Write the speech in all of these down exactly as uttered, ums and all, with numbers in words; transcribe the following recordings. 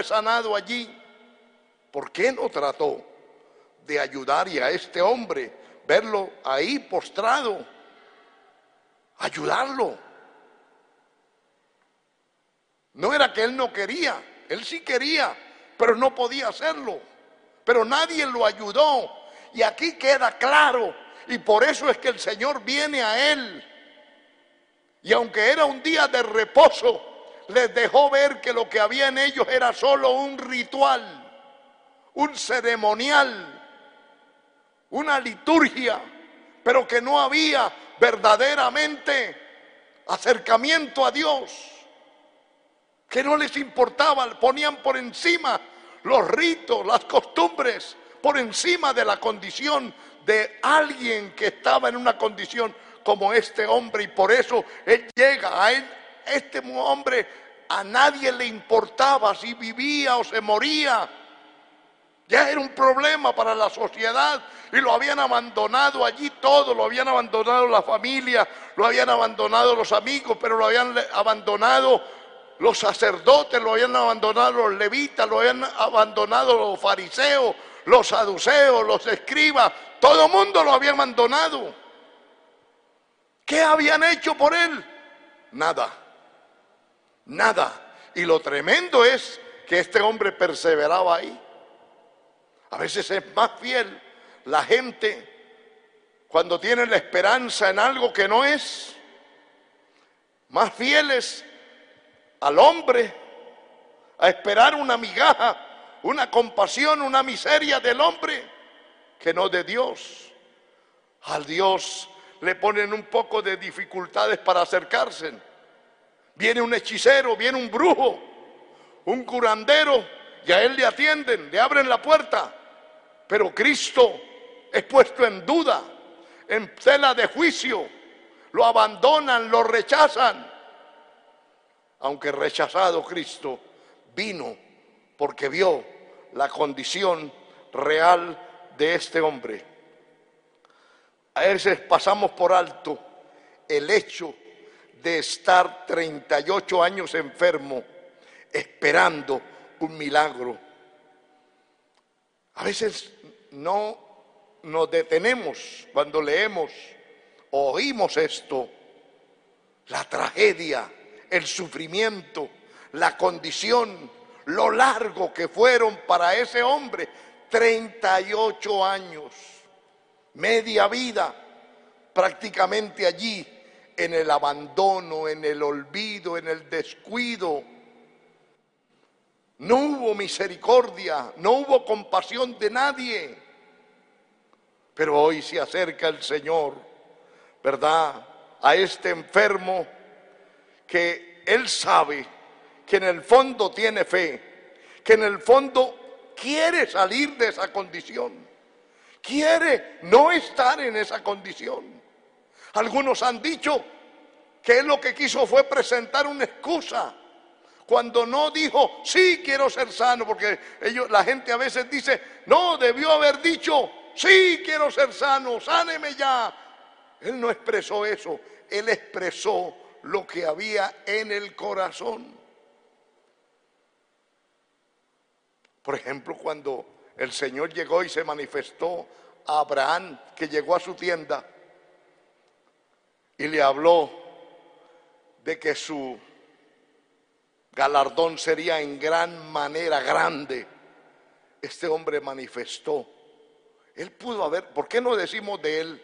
sanado allí, ¿por qué no trató de ayudar y a este hombre, verlo ahí postrado, ayudarlo? No era que él no quería, él sí quería, pero no podía hacerlo. Pero nadie lo ayudó. Y aquí queda claro, y por eso es que el Señor viene a él. Y aunque era un día de reposo, les dejó ver que lo que había en ellos era solo un ritual, un ceremonial, una liturgia, pero que no había verdaderamente acercamiento a Dios, que no les importaba, ponían por encima los ritos, las costumbres, por encima de la condición de alguien que estaba en una condición como este hombre. Y por eso él llega a él, este hombre, a nadie le importaba si vivía o se moría. Ya era un problema para la sociedad y lo habían abandonado allí todo, lo habían abandonado la familia, lo habían abandonado los amigos, pero lo habían abandonado los sacerdotes, lo habían abandonado los levitas, lo habían abandonado los fariseos, los saduceos, los escribas, todo el mundo lo había abandonado. ¿Qué habían hecho por él? Nada, nada. Y lo tremendo es que este hombre perseveraba ahí. A veces es más fiel la gente cuando tiene la esperanza en algo que no es, más fieles al hombre, a esperar una migaja, una compasión, una miseria del hombre, que no de Dios. Al Dios le ponen un poco de dificultades para acercarse. Viene un hechicero, viene un brujo, un curandero, y a él le atienden, le abren la puerta. Pero Cristo es puesto en duda, en tela de juicio, lo abandonan, lo rechazan. Aunque rechazado, Cristo vino porque vio la condición real de este hombre. A veces pasamos por alto el hecho de estar treinta y ocho años enfermo, esperando un milagro. A veces no nos detenemos cuando leemos o oímos esto, la tragedia, el sufrimiento, la condición, lo largo que fueron para ese hombre, treinta y ocho años, media vida prácticamente allí, en el abandono, en el olvido, en el descuido. No hubo misericordia, no hubo compasión de nadie. Pero hoy se acerca el Señor, ¿verdad?, a este enfermo que Él sabe que en el fondo tiene fe, que en el fondo quiere salir de esa condición, quiere no estar en esa condición. Algunos han dicho que Él lo que quiso fue presentar una excusa, cuando no dijo, sí quiero ser sano, porque ellos, la gente a veces dice, no, debió haber dicho, sí quiero ser sano, sáneme ya. Él no expresó eso, Él expresó lo que había en el corazón. Por ejemplo, cuando el Señor llegó y se manifestó a Abraham, que llegó a su tienda y le habló de que su galardón sería en gran manera grande, este hombre manifestó. Él pudo haber, ¿por qué no decimos de él?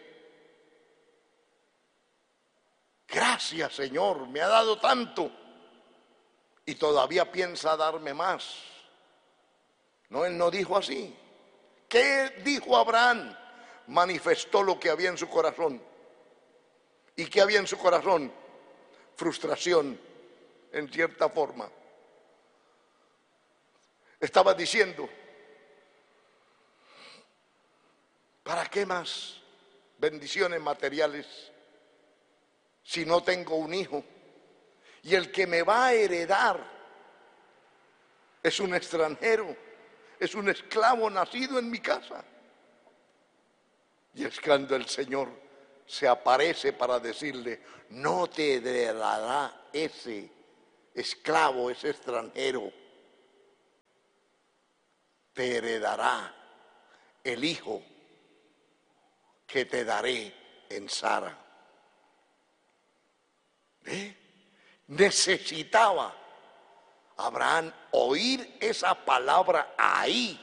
Gracias, Señor, me ha dado tanto y todavía piensa darme más. No, él no dijo así. ¿Qué dijo Abraham? Manifestó lo que había en su corazón. ¿Y qué había en su corazón? Frustración, en cierta forma. Estaba diciendo, ¿para qué más bendiciones materiales si no tengo un hijo? Y el que me va a heredar es un extranjero, es un esclavo nacido en mi casa. Y es cuando el Señor se aparece para decirle, no te heredará ese esclavo, ese extranjero. te heredará el hijo que te daré en Sara. ¿Eh? Necesitaba Abraham oír esa palabra ahí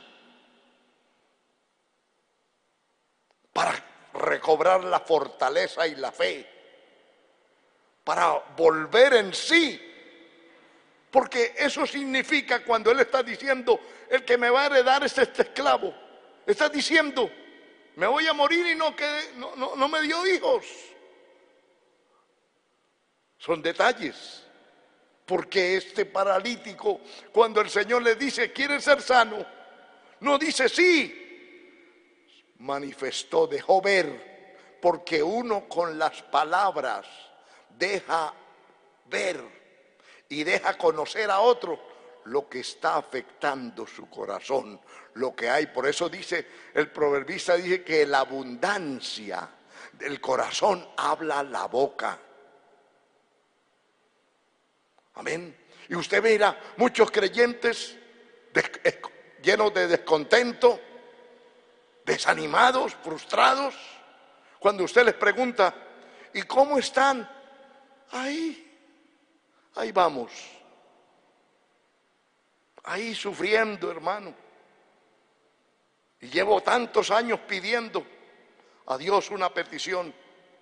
para recobrar la fortaleza y la fe, para volver en sí. Porque eso significa, cuando él está diciendo, el que me va a heredar es este esclavo, está diciendo, me voy a morir y no, quedé, no, no, no me dio hijos. Son detalles. Porque este paralítico, cuando el Señor le dice, ¿quiere ser sano?, no dice sí. Manifestó, dejó ver, porque uno con las palabras deja ver y deja conocer a otro lo que está afectando su corazón, lo que hay. Por eso dice el proverbista, dice que la abundancia del corazón habla la boca. Amén. Y usted verá muchos creyentes de, llenos de descontento, desanimados, frustrados. Cuando usted les pregunta, ¿y cómo están? Ahí, ahí vamos. Ahí sufriendo, hermano. Y llevo tantos años pidiendo a Dios una petición.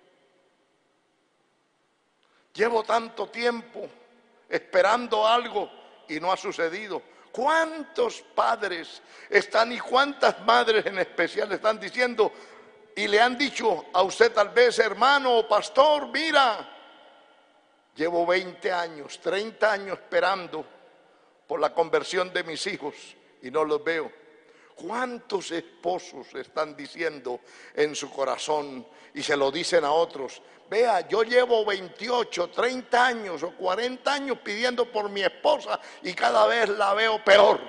Llevo tanto tiempo esperando algo y no ha sucedido. ¿Cuántos padres están y cuántas madres en especial están diciendo y le han dicho a usted, tal vez, hermano o pastor, mira, llevo veinte años, treinta años esperando por la conversión de mis hijos y no los veo? ¿Cuántos esposos están diciendo en su corazón y se lo dicen a otros? Vea, yo llevo veintiocho, treinta años o cuarenta años pidiendo por mi esposa y cada vez la veo peor.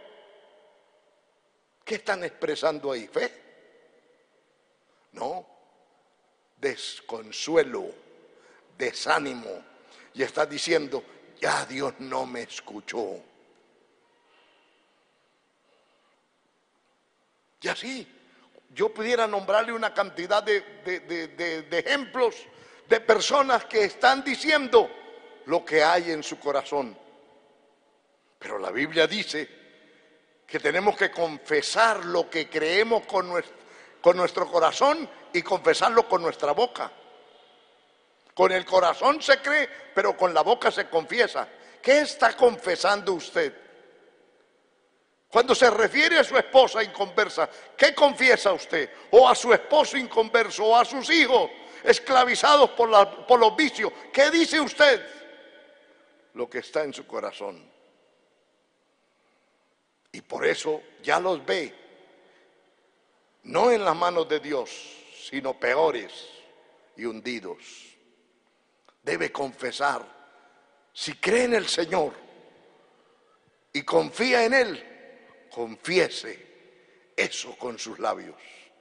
¿Qué están expresando ahí? ¿Fe? No, desconsuelo, desánimo. Y está diciendo, ya Dios no me escuchó. Y así, yo pudiera nombrarle una cantidad de, de, de, de, de ejemplos de personas que están diciendo lo que hay en su corazón. Pero la Biblia dice que tenemos que confesar lo que creemos con nuestro, con nuestro corazón y confesarlo con nuestra boca. Con el corazón se cree, pero con la boca se confiesa. ¿Qué está confesando usted? Cuando se refiere a su esposa inconversa, ¿qué confiesa usted? O a su esposo inconverso, o a sus hijos esclavizados por, la, por los vicios. ¿Qué dice usted? Lo que está en su corazón. Y por eso ya los ve, no en las manos de Dios, sino peores y hundidos. Debe confesar. Si cree en el Señor y confía en Él, confiese eso con sus labios.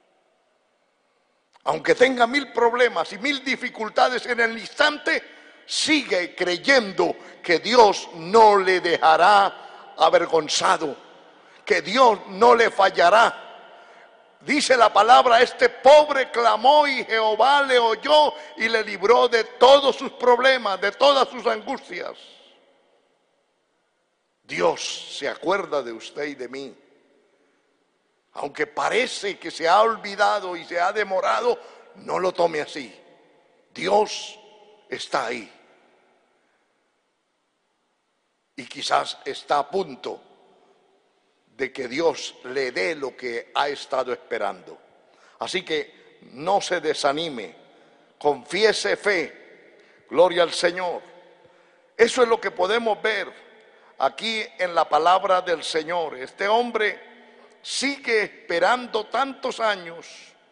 Aunque tenga mil problemas y mil dificultades en el instante, sigue creyendo que Dios no le dejará avergonzado, que Dios no le fallará. Dice la palabra, este pobre clamó y Jehová le oyó y le libró de todos sus problemas, de todas sus angustias. Dios se acuerda de usted y de mí. Aunque parece que se ha olvidado y se ha demorado, no lo tome así. Dios está ahí. Y quizás está a punto de que Dios le dé lo que ha estado esperando. Así que no se desanime, confiese fe, gloria al Señor. Eso es lo que podemos ver aquí en la palabra del Señor. Este hombre sigue esperando tantos años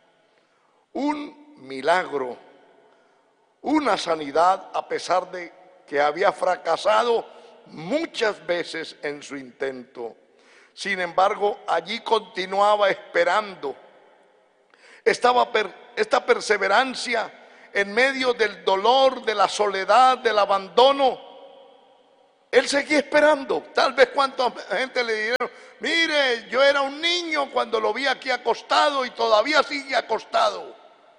un milagro, una sanidad, a pesar de que había fracasado muchas veces en su intento. Sin embargo, allí continuaba esperando. Estaba per, esta perseverancia en medio del dolor, de la soledad, del abandono, Él seguía esperando. Tal vez cuánta gente le dijeron, mire, yo era un niño cuando lo vi aquí acostado y todavía sigue acostado.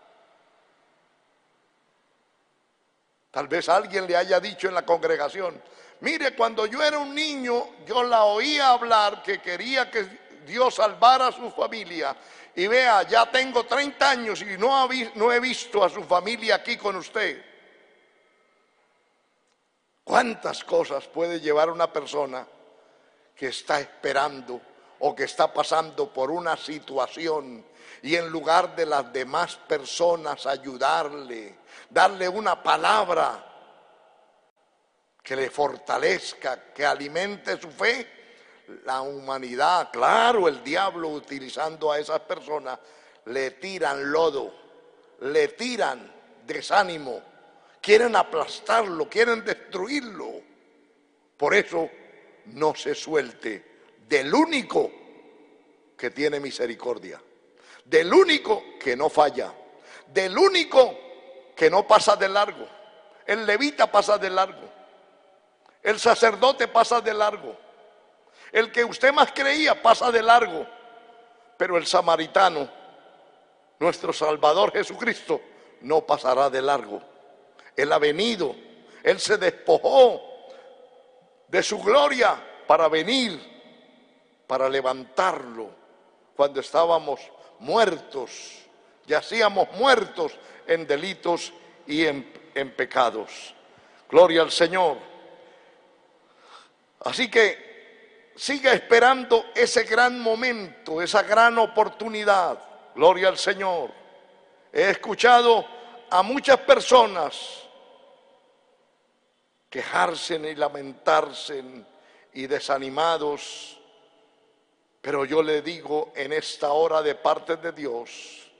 Tal vez alguien le haya dicho en la congregación, mire, cuando yo era un niño, yo la oía hablar que quería que Dios salvara a su familia. Y vea, ya tengo treinta años y no, ha vi- no he visto a su familia aquí con usted. ¿Cuántas cosas puede llevar una persona que está esperando o que está pasando por una situación y en lugar de las demás personas ayudarle, darle una palabra que le fortalezca, que alimente su fe? La humanidad, claro, el diablo utilizando a esas personas, le tiran lodo, le tiran desánimo, quieren aplastarlo, quieren destruirlo. Por eso no se suelte del único que tiene misericordia, del único que no falla, del único que no pasa de largo. El levita pasa de largo, el sacerdote pasa de largo, el que usted más creía pasa de largo, pero el samaritano, nuestro Salvador Jesucristo, no pasará de largo. Él ha venido, Él se despojó de su gloria para venir, para levantarlo cuando estábamos muertos, yacíamos muertos en delitos y en, en pecados. Gloria al Señor. Así que siga esperando ese gran momento, esa gran oportunidad. Gloria al Señor. He escuchado a muchas personas quejarse y lamentarse y desanimados, pero yo le digo en esta hora de parte de Dios,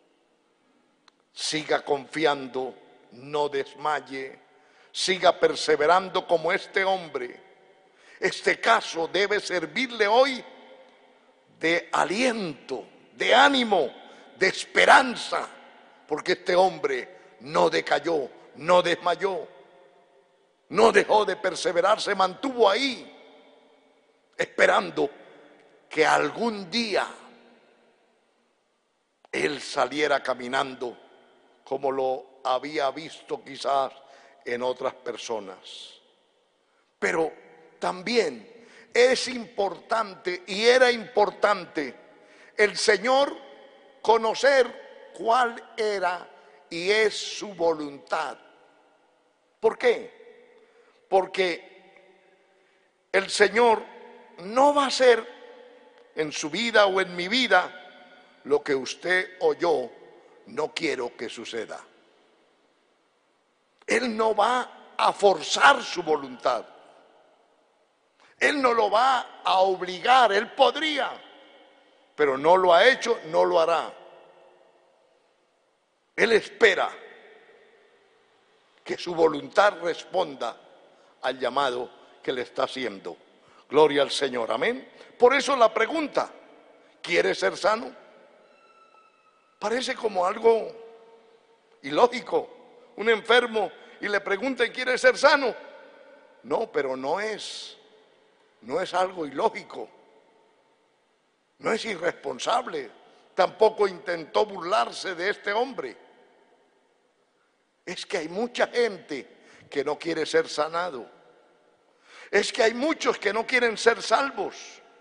siga confiando, no desmaye, siga perseverando como este hombre. Este caso debe servirle hoy de aliento, de ánimo, de esperanza, porque este hombre no decayó, no desmayó, no dejó de perseverar, se mantuvo ahí, esperando que algún día él saliera caminando como lo había visto quizás en otras personas. Pero también es importante y era importante el Señor conocer cuál era y es su voluntad. ¿Por qué? Porque el Señor no va a hacer en su vida o en mi vida lo que usted o yo no quiero que suceda. Él no va a forzar su voluntad. Él no lo va a obligar, Él podría, pero no lo ha hecho, no lo hará. Él espera que su voluntad responda al llamado que le está haciendo. Gloria al Señor, amén. Por eso la pregunta, ¿quiere ser sano? Parece como algo ilógico. Un enfermo y le preguntan, ¿quiere ser sano? No, pero no es, no es algo ilógico. No es irresponsable. Tampoco intentó burlarse de este hombre. Es que hay mucha gente que no quiere ser sanado. Es que hay muchos que no quieren ser salvos.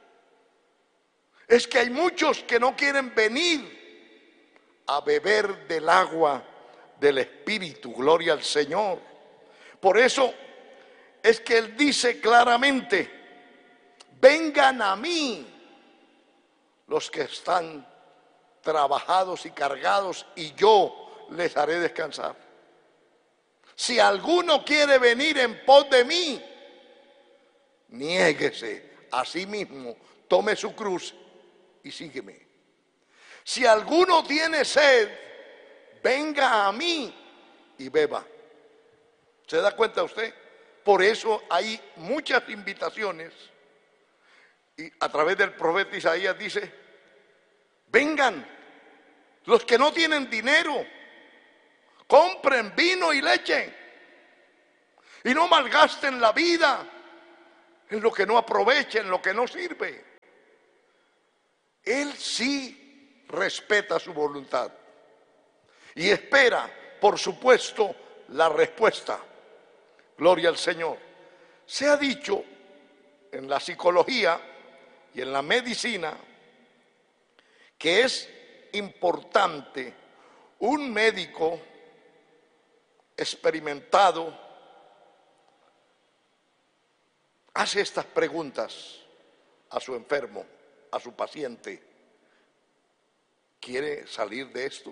Es que hay muchos que no quieren venir a beber del agua del Espíritu. Gloria al Señor. Por eso es que Él dice claramente, vengan a mí los que están trabajados y cargados y yo les haré descansar. Si alguno quiere venir en pos de mí, niéguese a sí mismo, tome su cruz y sígueme. Si alguno tiene sed, venga a mí y beba. ¿Se da cuenta usted? Por eso hay muchas invitaciones. Y a través del profeta Isaías dice, vengan los que no tienen dinero, compren vino y leche y no malgasten la vida en lo que no aprovecha, en lo que no sirve. Él sí respeta su voluntad y espera, por supuesto, la respuesta. Gloria al Señor. Se ha dicho en la psicología y en la medicina que es importante un médico experimentado hace estas preguntas a su enfermo, a su paciente. ¿Quiere salir de esto?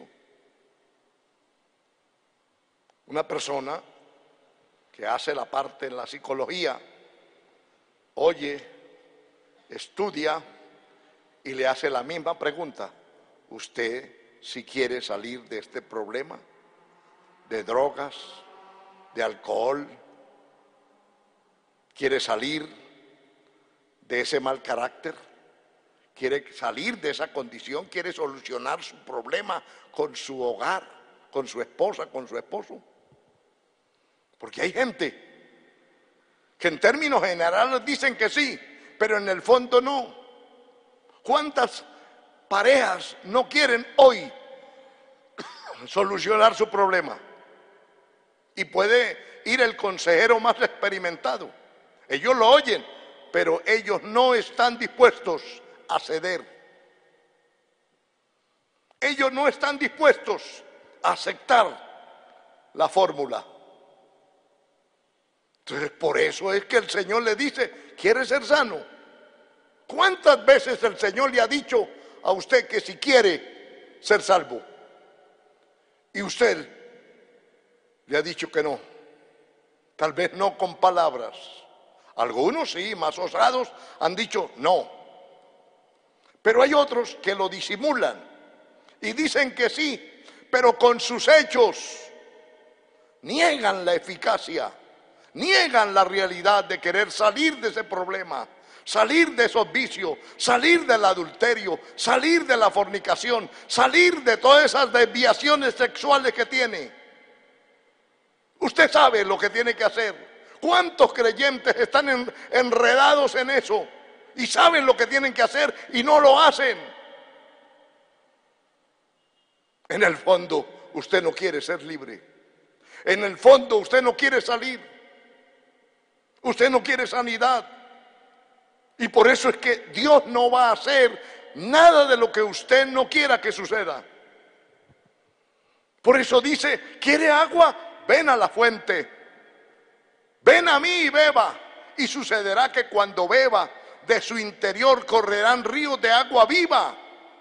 Una persona que hace la parte en la psicología oye, estudia y le hace la misma pregunta. ¿Usted si quiere salir de este problema? ¿De drogas? ¿De alcohol? ¿Quiere salir de ese mal carácter? ¿Quiere salir de esa condición? ¿Quiere solucionar su problema con su hogar, con su esposa, con su esposo? Porque hay gente que en términos generales dicen que sí, pero en el fondo no. ¿Cuántas parejas no quieren hoy solucionar su problema? Y puede ir el consejero más experimentado. Ellos lo oyen, pero ellos no están dispuestos a ceder. Ellos no están dispuestos a aceptar la fórmula. Entonces, por eso es que el Señor le dice, ¿quiere ser sano? ¿Cuántas veces el Señor le ha dicho a usted que si quiere ser salvo? Y usted le ha dicho que no. Tal vez no con palabras. Algunos sí, más osados, han dicho no. Pero hay otros que lo disimulan y dicen que sí, pero con sus hechos niegan la eficacia, niegan la realidad de querer salir de ese problema, salir de esos vicios, salir del adulterio, salir de la fornicación, salir de todas esas desviaciones sexuales que tiene. Usted sabe lo que tiene que hacer. ¿Cuántos creyentes están en, enredados en eso y saben lo que tienen que hacer y no lo hacen? En el fondo, usted no quiere ser libre. En el fondo, usted no quiere salir. Usted no quiere sanidad. Y por eso es que Dios no va a hacer nada de lo que usted no quiera que suceda. Por eso dice, ¿quiere agua? Ven a la fuente. Ven a mí y beba. Y sucederá que cuando beba, de su interior correrán ríos de agua viva.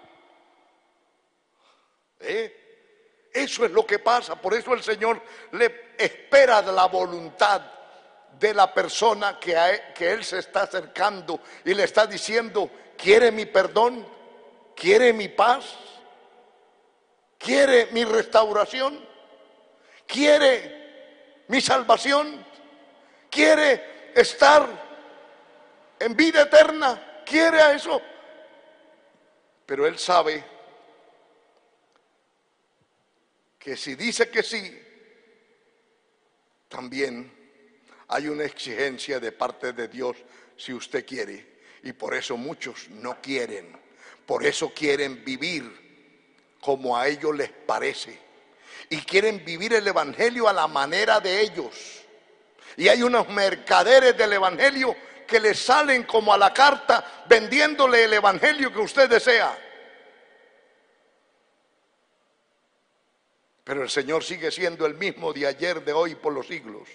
¿Eh? Eso es lo que pasa. Por eso el Señor le espera de la voluntad de la persona que, a, que Él se está acercando y le está diciendo, ¿quiere mi perdón? ¿Quiere mi paz? ¿Quiere mi restauración? ¿Quiere mi salvación? ¿Quiere estar en vida eterna? ¿Quiere a eso? Pero Él sabe que si dice que sí, también hay una exigencia de parte de Dios si usted quiere. Y por eso muchos no quieren. Por eso quieren vivir como a ellos les parece. Y quieren vivir el evangelio a la manera de ellos. Y hay unos mercaderes del evangelio que les salen como a la carta vendiéndole el evangelio que usted desea. Pero el Señor sigue siendo el mismo de ayer, de hoy, por los siglos.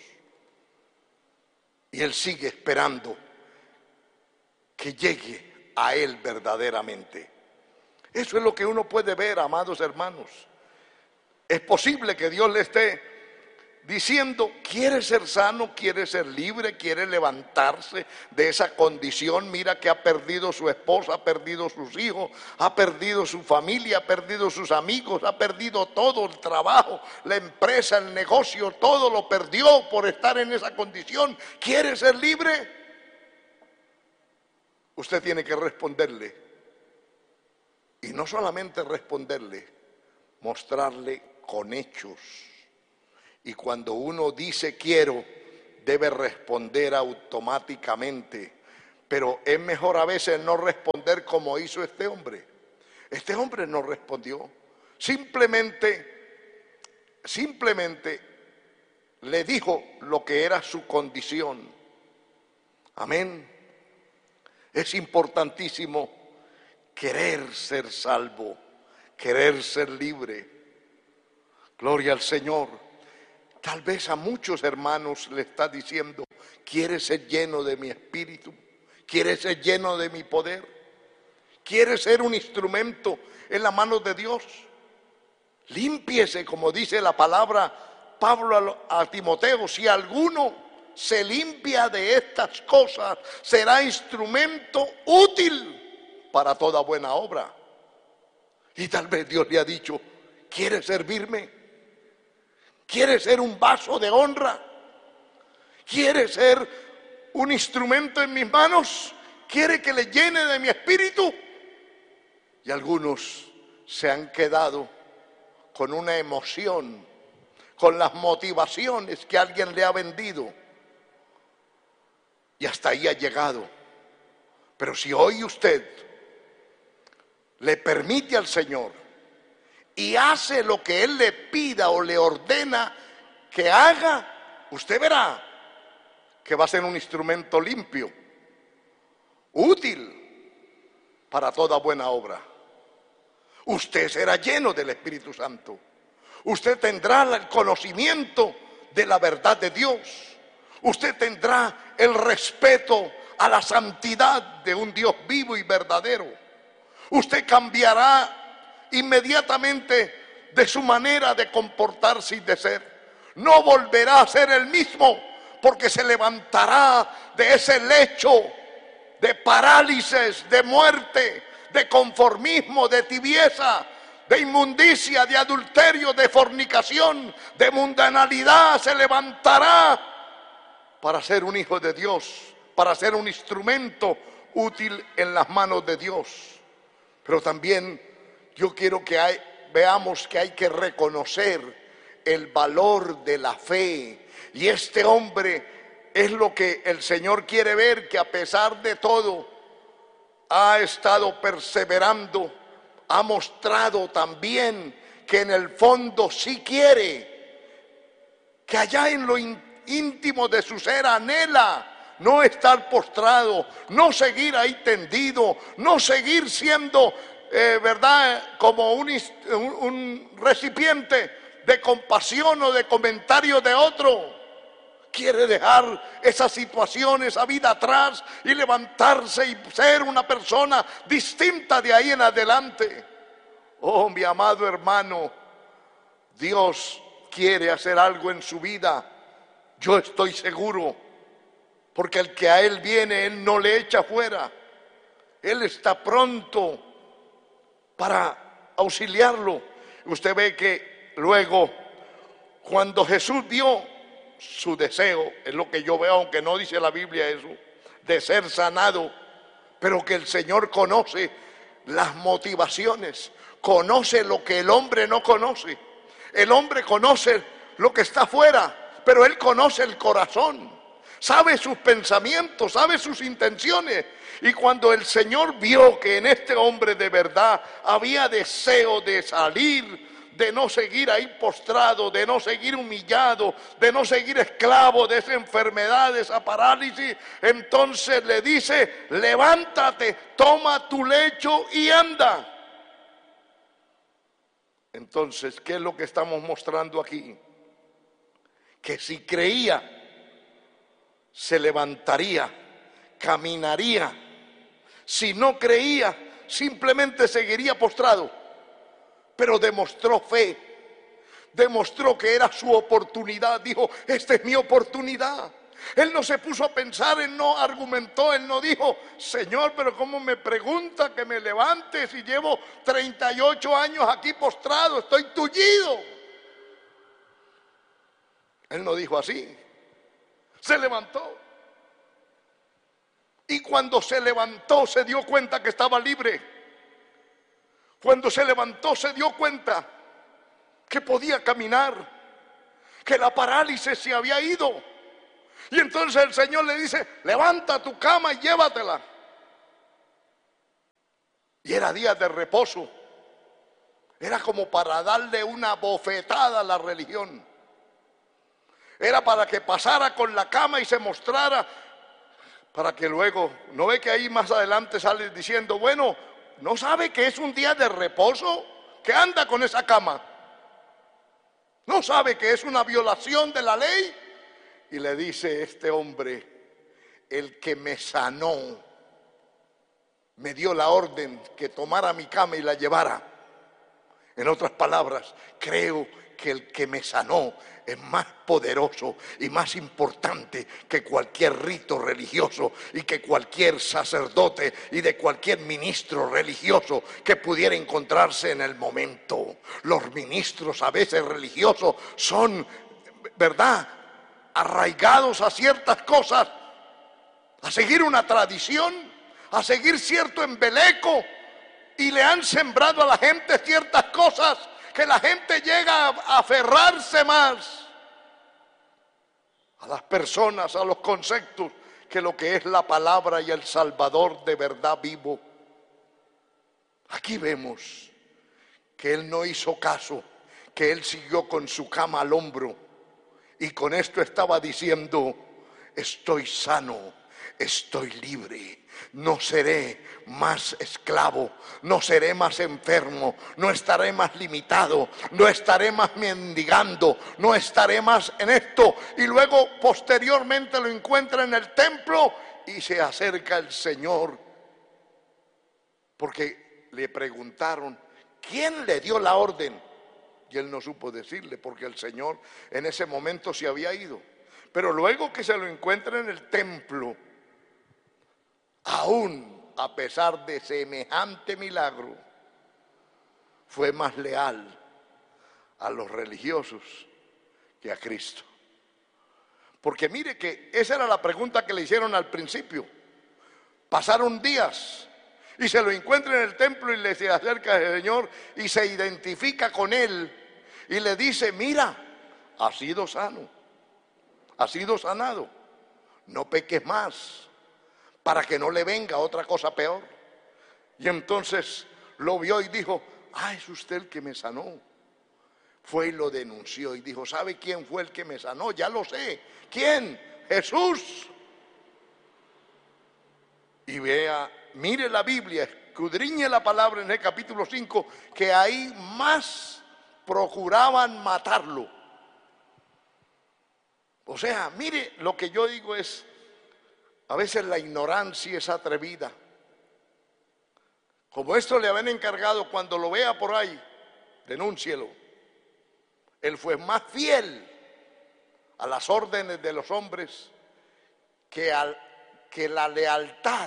Y Él sigue esperando que llegue a Él verdaderamente. Eso es lo que uno puede ver, amados hermanos. Es posible que Dios le esté diciendo, quiere ser sano, quiere ser libre, quiere levantarse de esa condición. Mira que ha perdido su esposa, ha perdido sus hijos, ha perdido su familia, ha perdido sus amigos, ha perdido todo, el trabajo, la empresa, el negocio, todo lo perdió por estar en esa condición. ¿Quiere ser libre? Usted tiene que responderle. Y no solamente responderle, mostrarle con hechos. Y cuando uno dice quiero, debe responder automáticamente. Pero es mejor a veces no responder como hizo este hombre. Este hombre no respondió. Simplemente, simplemente le dijo lo que era su condición. Amén. Es importantísimo querer ser salvo, querer ser libre. Gloria al Señor. Tal vez a muchos hermanos le está diciendo: ¿quieres ser lleno de mi espíritu? ¿Quieres ser lleno de mi poder? ¿Quieres ser un instrumento en las manos de Dios? Límpiese, como dice la palabra Pablo a Timoteo: si alguno se limpia de estas cosas, será instrumento útil para toda buena obra. Y tal vez Dios le ha dicho: ¿quieres servirme? ¿Quieres ser un vaso de honra? ¿Quieres ser un instrumento en mis manos? ¿Quiere que le llene de mi espíritu? Y algunos se han quedado con una emoción, con las motivaciones que alguien le ha vendido, y hasta ahí ha llegado. Pero si hoy usted le permite al Señor y hace lo que Él le pida o le ordena que haga, usted verá que va a ser un instrumento limpio, útil para toda buena obra. Usted será lleno del Espíritu Santo. Usted tendrá el conocimiento de la verdad de Dios. Usted tendrá el respeto a la santidad de un Dios vivo y verdadero. Usted cambiará inmediatamente de su manera de comportarse y de ser. No volverá a ser el mismo, porque se levantará de ese lecho de parálisis, de muerte, de conformismo, de tibieza, de inmundicia, de adulterio, de fornicación, de mundanalidad. Se levantará para ser un hijo de Dios, para ser un instrumento útil en las manos de Dios. Pero también yo quiero que hay, veamos que hay que reconocer el valor de la fe. Y este hombre es lo que el Señor quiere ver, que a pesar de todo ha estado perseverando, ha mostrado también que en el fondo sí quiere, que allá en lo íntimo de su ser anhela no estar postrado, no seguir ahí tendido, no seguir siendo, eh, verdad, como un, un, un recipiente de compasión o de comentario de otro. Quiere dejar esa situación, esa vida atrás y levantarse y ser una persona distinta de ahí en adelante. Oh, mi amado hermano, Dios quiere hacer algo en su vida. Yo estoy seguro, porque el que a Él viene, Él no le echa fuera. Él está pronto para auxiliarlo. Usted ve que luego, cuando Jesús vio su deseo, es lo que yo veo, aunque no dice la Biblia eso, de ser sanado, pero que el Señor conoce las motivaciones, conoce lo que el hombre no conoce. El hombre conoce lo que está afuera, pero Él conoce el corazón, sabe sus pensamientos, sabe sus intenciones. Y cuando el Señor vio que en este hombre de verdad había deseo de salir, de no seguir ahí postrado, de no seguir humillado, de no seguir esclavo de esa enfermedad, de esa parálisis, entonces le dice: levántate, toma tu lecho y anda. Entonces, ¿qué es lo que estamos mostrando aquí? Que si creía, se levantaría, caminaría. Si no creía, simplemente seguiría postrado. Pero demostró fe, demostró que era su oportunidad. Dijo: esta es mi oportunidad. Él no se puso a pensar, él no argumentó, él no dijo: Señor, pero ¿cómo me pregunta que me levante si llevo treinta y ocho años aquí postrado, estoy tullido? Él no dijo así. Se levantó. Y cuando se levantó, se dio cuenta que estaba libre. Cuando se levantó, se dio cuenta que podía caminar, que la parálisis se había ido, Y entonces el Señor le dice, levanta tu cama y llévatela. Y era día de reposo. Era como para darle una bofetada a la religión. Era para que pasara con la cama y se mostrara, para que luego, ¿no ve que ahí más adelante sale diciendo, bueno, ¿no sabe que es un día de reposo? ¿Qué anda con esa cama? ¿No sabe que es una violación de la ley? Y le dice este hombre, el que me sanó, me dio la orden que tomara mi cama y la llevara. En otras palabras, creo que el que me sanó es más poderoso y más importante que cualquier rito religioso y que cualquier sacerdote y de cualquier ministro religioso que pudiera encontrarse en el momento. Los ministros a veces religiosos son, ¿verdad?, arraigados a ciertas cosas, a seguir una tradición, a seguir cierto embeleco, y le han sembrado a la gente ciertas cosas que la gente llega a aferrarse más a las personas, a los conceptos, que lo que es la palabra y el Salvador de verdad vivo. Aquí vemos que él no hizo caso, que él siguió con su cama al hombro, y con esto estaba diciendo, estoy sano, estoy libre. No seré más esclavo, no seré más enfermo, no estaré más limitado, no estaré más mendigando, no estaré más en esto. Y luego posteriormente lo encuentra en el templo y se acerca el Señor, porque le preguntaron, ¿quién le dio la orden? Y él no supo decirle, porque el Señor en ese momento se había ido. Pero luego que se lo encuentra en el templo, aún a pesar de semejante milagro, fue más leal a los religiosos que a Cristo. Porque mire que esa era la pregunta que le hicieron al principio. Pasaron días y se lo encuentra en el templo y le se acerca el Señor y se identifica con él y le dice, mira, has sido sano, has sido sanado, no peques más, para que no le venga otra cosa peor. Y entonces lo vio y dijo, ah, es usted el que me sanó. Fue y lo denunció y dijo, ¿sabe quién fue el que me sanó? Ya lo sé. ¿Quién? Jesús. Y vea, mire la Biblia, escudriñe la palabra en el capítulo cinco, que ahí más procuraban matarlo. O sea, mire, lo que yo digo es, a veces la ignorancia es atrevida. Como esto le habían encargado, cuando lo vea por ahí, denúncielo. Él fue más fiel a las órdenes de los hombres que, al, que la lealtad.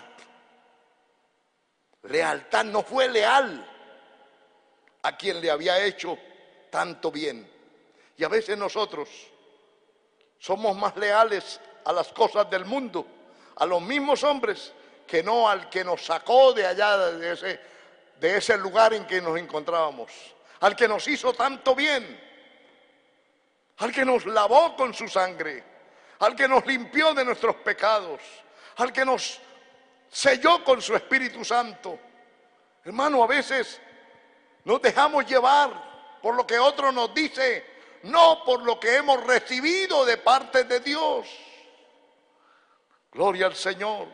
Lealtad, no fue leal a quien le había hecho tanto bien. Y a veces nosotros somos más leales a las cosas del mundo, a los mismos hombres, que no al que nos sacó de allá, de ese, de ese lugar en que nos encontrábamos, al que nos hizo tanto bien, al que nos lavó con su sangre, al que nos limpió de nuestros pecados, al que nos selló con su Espíritu Santo. Hermano, a veces nos dejamos llevar por lo que otro nos dice, no por lo que hemos recibido de parte de Dios. Gloria al Señor.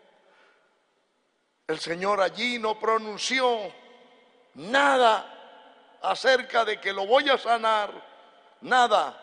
El Señor allí no pronunció nada acerca de que lo voy a sanar, nada.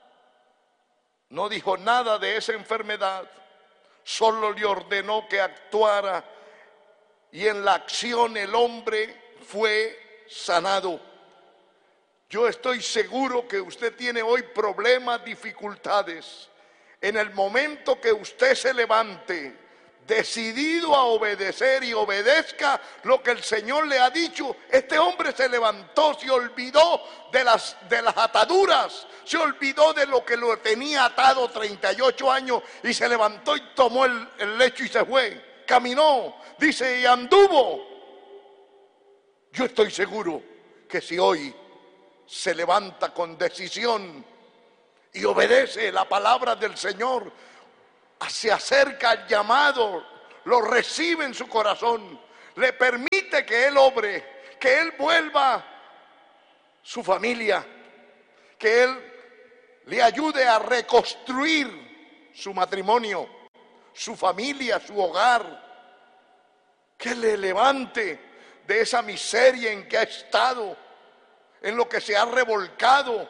No dijo nada de esa enfermedad, solo le ordenó que actuara y en la acción el hombre fue sanado. Yo estoy seguro que usted tiene hoy problemas, dificultades. En el momento que usted se levante, decidido a obedecer y obedezca lo que el Señor le ha dicho, este hombre se levantó, se olvidó de las, de las ataduras, se olvidó de lo que lo tenía atado treinta y ocho años y se levantó y tomó el, el lecho y se fue, caminó, dice, y anduvo. Yo estoy seguro que si hoy se levanta con decisión y obedece la palabra del Señor, se acerca al llamado, lo recibe en su corazón, le permite que Él obre, que Él vuelva su familia, que Él le ayude a reconstruir su matrimonio, su familia, su hogar, que le levante de esa miseria en que ha estado, en lo que se ha revolcado.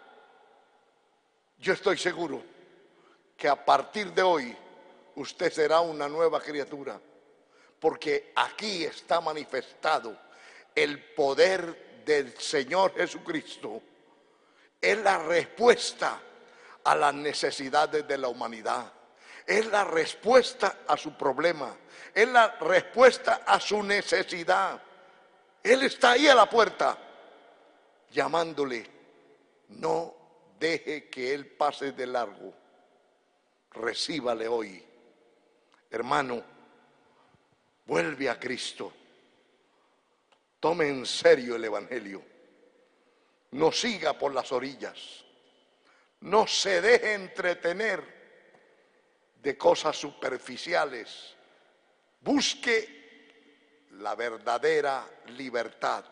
Yo estoy seguro que a partir de hoy usted será una nueva criatura, porque aquí está manifestado el poder del Señor Jesucristo. Es la respuesta a las necesidades de la humanidad, es la respuesta a su problema, es la respuesta a su necesidad. Él está ahí a la puerta llamándole. No deje que Él pase de largo. Recíbale hoy. Hermano, vuelve a Cristo. Tome en serio el Evangelio. No siga por las orillas. No se deje entretener de cosas superficiales. Busque la verdadera libertad.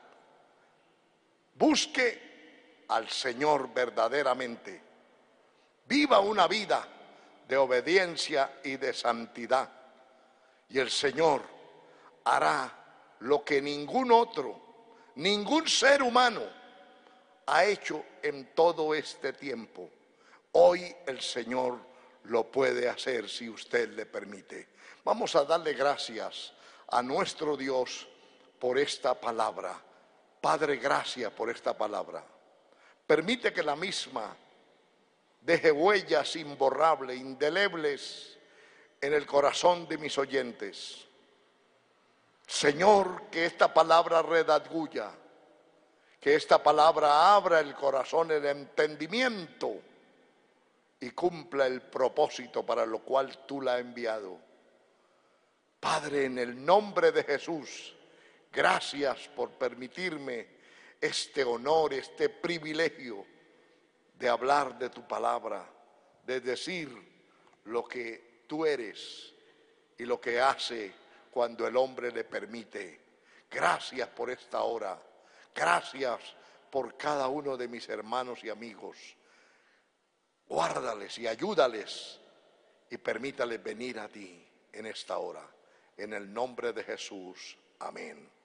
Busque al Señor verdaderamente. Viva una vida de obediencia y de santidad. Y el Señor hará lo que ningún otro, ningún ser humano ha hecho en todo este tiempo. Hoy el Señor lo puede hacer si usted le permite. Vamos a darle gracias a nuestro Dios por esta palabra. Padre, gracias por esta palabra. Permite que la misma deje huellas imborrables, indelebles en el corazón de mis oyentes. Señor, que esta palabra redarguya, que esta palabra abra el corazón, el entendimiento y cumpla el propósito para lo cual tú la has enviado. Padre, en el nombre de Jesús, gracias por permitirme este honor, este privilegio de hablar de tu palabra, de decir lo que tú eres y lo que hace cuando el hombre le permite. Gracias por esta hora. Gracias por cada uno de mis hermanos y amigos. Guárdales y ayúdales y permítales venir a ti en esta hora. En el nombre de Jesús. Amén.